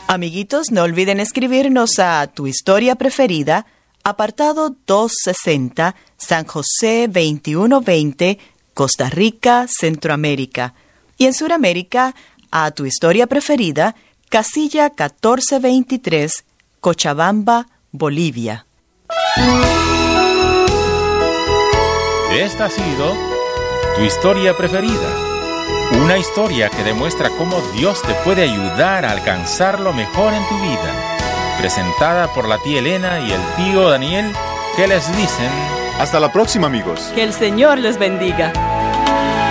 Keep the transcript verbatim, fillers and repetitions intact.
Amiguitos, no olviden escribirnos a Tu Historia Preferida, apartado doscientos sesenta, San José veintiuno veinte, Costa Rica, Centroamérica. Y en Sudamérica, a Tu Historia Preferida, casilla catorce veintitrés, Cochabamba, Bolivia. Esta ha sido Tu Historia Preferida. Una historia que demuestra cómo Dios te puede ayudar a alcanzar lo mejor en tu vida. Presentada por la tía Elena y el tío Daniel, que les dicen... Hasta la próxima, amigos. Que el Señor les bendiga.